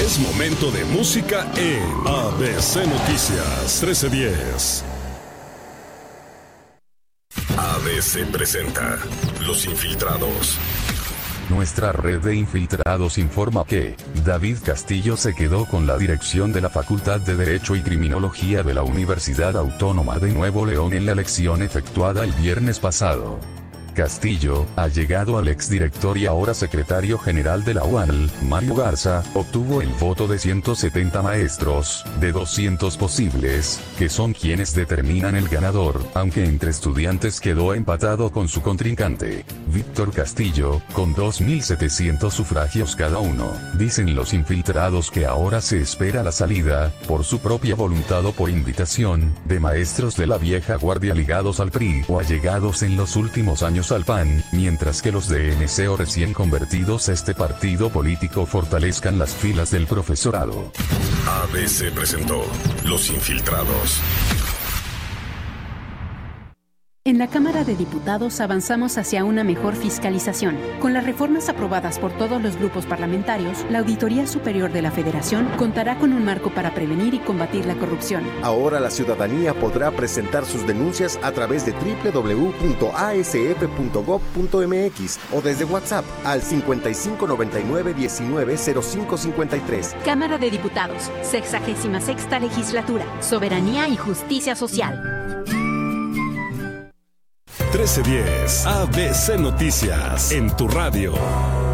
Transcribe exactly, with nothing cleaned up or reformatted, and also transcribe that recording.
Es momento de música en A B C Noticias trece diez. A B C presenta Los Infiltrados. Nuestra red de infiltrados informa que David Castillo se quedó con la dirección de la Facultad de Derecho y Criminología de la Universidad Autónoma de Nuevo León en la elección efectuada el viernes pasado. Castillo, allegado al exdirector y ahora secretario general de la U A L, Mario Garza, obtuvo el voto de ciento setenta maestros, de doscientos posibles, que son quienes determinan el ganador, aunque entre estudiantes quedó empatado con su contrincante, Víctor Castillo, con dos mil setecientos sufragios cada uno. Dicen los infiltrados que ahora se espera la salida, por su propia voluntad o por invitación, de maestros de la vieja guardia ligados al P R I o allegados en los últimos años al P A N, mientras que los de N C o recién convertidos a este partido político fortalezcan las filas del profesorado. A B C presentó Los Infiltrados. En la Cámara de Diputados avanzamos hacia una mejor fiscalización. Con las reformas aprobadas por todos los grupos parlamentarios, la Auditoría Superior de la Federación contará con un marco para prevenir y combatir la corrupción. Ahora la ciudadanía podrá presentar sus denuncias a través de doble u doble u doble u punto a s f punto gob punto m x o desde WhatsApp al cincuenta y cinco noventa y nueve diecinueve cero cinco cincuenta y tres. Cámara de Diputados, sexagésima sexta Legislatura, Soberanía y Justicia Social. trece diez A B C Noticias en tu radio.